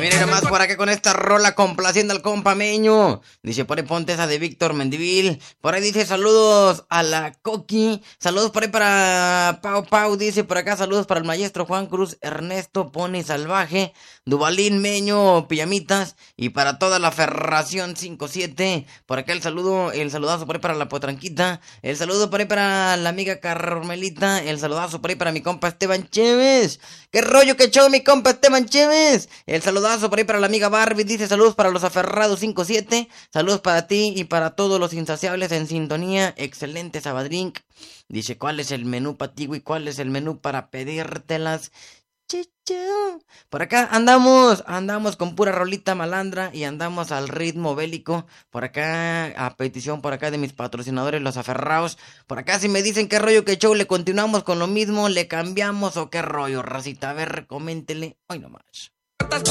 Mira nomás por acá con esta rola complaciendo al compa Meño. Dice, por ahí ponte esa de Víctor Mendivil. Por ahí dice, saludos a la Coqui. Saludos por ahí para Pau Pau. Dice por acá, saludos para el maestro Juan Cruz, Ernesto Pony Salvaje, Duvalín Meño, Pijamitas. Y para toda la Ferración 57. Por acá el saludo, el saludazo por ahí para la Potranquita. El saludo por ahí para la amiga Carmelita. El saludazo por ahí para mi compa Esteban Chévez. ¿Qué rollo, qué show, mi compa Esteban Chévez? El saludazo por ahí para la amiga Barbie. Dice, saludos para los aferrados 57. Saludos para ti y para todos los insaciables en sintonía. Excelente Sabadrink. Dice, ¿cuál es el menú para ti, güey? ¿Cuál es el menú para pedírtelas? Chichu. Por acá andamos con pura rolita malandra y andamos al ritmo bélico. Por acá, a petición por acá de mis patrocinadores, los aferrados. Por acá si me dicen qué rollo, qué show, le continuamos con lo mismo, le cambiamos o qué rollo, racita. A ver, coméntele. Hoy nomás.